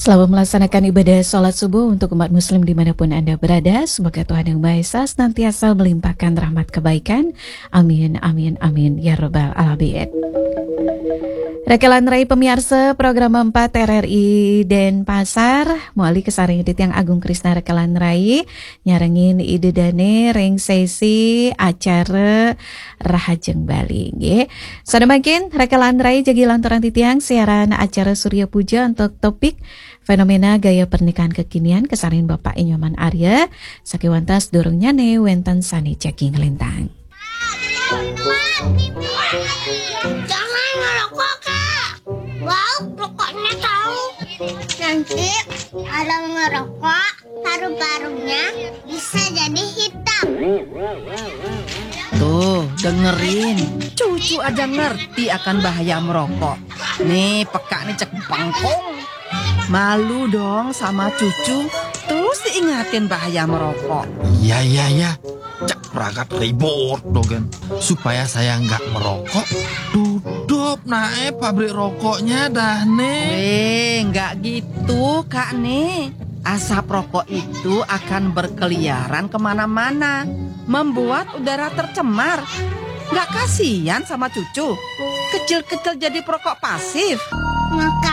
Selamat melaksanakan ibadah sholat subuh untuk umat muslim dimanapun Anda berada. Semoga Tuhan Yang Maha Esa senantiasa melimpahkan rahmat kebaikan. Amin, amin, amin. Ya Rabbal Alamin. Rekelan Rai pemirsa program 4 RRI Denpasar muali kesaring Dit Yang Agung Krisna Rekelan Rai nyarengin ide dane ring sesi acara Rahajeng Bali nggih. Sademakin Rekelan Rai jagi lantaran Dit Yang siaran acara Surya Puja untuk topik fenomena gaya pernikahan kekinian kesaring Bapak Inyoman Arya sakiwantas dorongnya ne wenten sani ceking lintang. Jangan ngerokok, Kak. Wow, rokoknya tahu. Nanti kalau ngerokok, paru-parunya bisa jadi hitam. Tuh, dengerin. Cucu aja ngerti akan bahaya merokok. Nih, peka nih cek pangkong. Malu dong sama cucu. Terus diingatin bahaya merokok. Iya. Cek perangkat ribut dogen. Supaya saya nggak merokok, tutup naik pabrik rokoknya dah nih. Nggak gitu Kak nih. Asap rokok itu akan berkeliaran kemana-mana, membuat udara tercemar. Nggak kasihan sama cucu? Kecil-kecil jadi perokok pasif. Maka